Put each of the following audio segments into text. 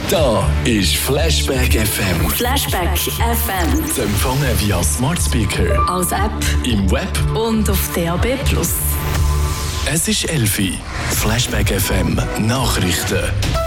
Da ist Flashback FM. Flashback FM. Zu empfangen via Smart Speaker, Als App im Web. und auf DAB+. Es ist 11 Uhr. Flashback FM Nachrichten.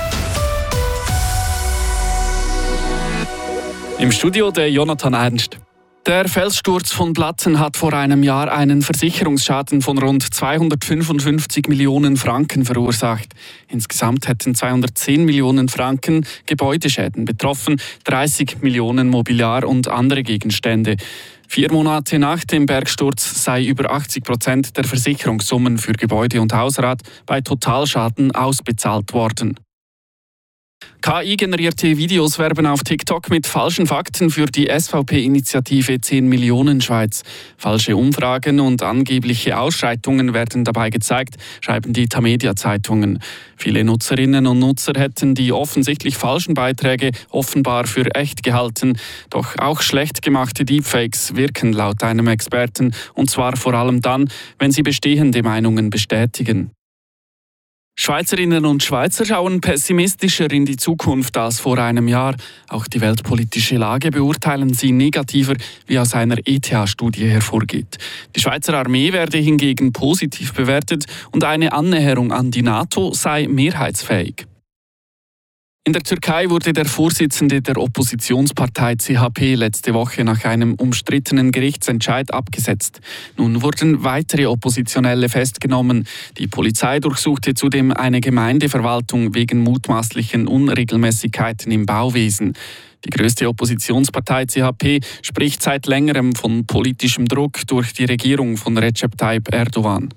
Im Studio der Jonathan Ernst. Der Felssturz von Blatten hat vor einem Jahr einen Versicherungsschaden von rund 255 Millionen Franken verursacht. Insgesamt hätten 210 Millionen Franken Gebäudeschäden betroffen, 30 Millionen Mobiliar und andere Gegenstände. 4 Monate nach dem Bergsturz sei über 80% der Versicherungssummen für Gebäude und Hausrat bei Totalschaden ausbezahlt worden. KI-generierte Videos werben auf TikTok mit falschen Fakten für die SVP-Initiative 10 Millionen Schweiz. Falsche Umfragen und angebliche Ausschreitungen werden dabei gezeigt, schreiben die Tamedia-Zeitungen. Viele Nutzerinnen und Nutzer hätten die offensichtlich falschen Beiträge offenbar für echt gehalten. Doch auch schlecht gemachte Deepfakes wirken laut einem Experten, und zwar vor allem dann, wenn sie bestehende Meinungen bestätigen. Schweizerinnen und Schweizer schauen pessimistischer in die Zukunft als vor einem Jahr. Auch die weltpolitische Lage beurteilen sie negativer, wie aus einer ETH-Studie hervorgeht. Die Schweizer Armee werde hingegen positiv bewertet und eine Annäherung an die NATO sei mehrheitsfähig. In der Türkei wurde der Vorsitzende der Oppositionspartei CHP letzte Woche nach einem umstrittenen Gerichtsentscheid abgesetzt. Nun wurden weitere Oppositionelle festgenommen. Die Polizei durchsuchte zudem eine Gemeindeverwaltung wegen mutmaßlichen Unregelmäßigkeiten im Bauwesen. Die größte Oppositionspartei CHP spricht seit längerem von politischem Druck durch die Regierung von Recep Tayyip Erdogan.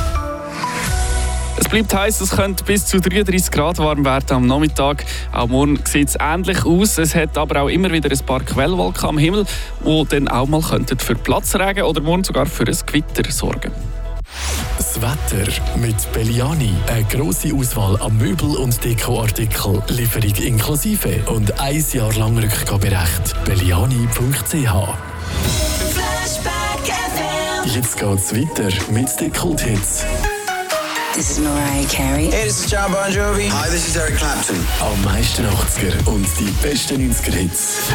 Es bleibt heiß, es könnte bis zu 33 Grad warm werden am Nachmittag. Auch morgen sieht es ähnlich aus. Es hat aber auch immer wieder ein paar Quellwolken am Himmel, die dann auch mal für Platzregen oder morgen sogar für ein Gewitter sorgen. Das Wetter mit Belliani. Eine grosse Auswahl an Möbel- und Dekoartikeln. Lieferung inklusive und 1 Jahr lang Rückgaberecht. Belliani.ch. Jetzt geht's weiter mit den Kulthits. This is Mariah Carey. Hey, this is John Bon Jovi. Hi, this is Eric Clapton. Am meisten 80er und die besten 90er-Hits.